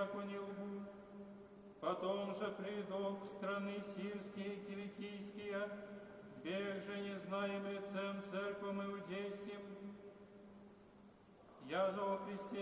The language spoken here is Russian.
яко не лгу. Потом же придох в страны сирские, киликийские, бег же не знаем лицем церковь иудейским, я же о Христе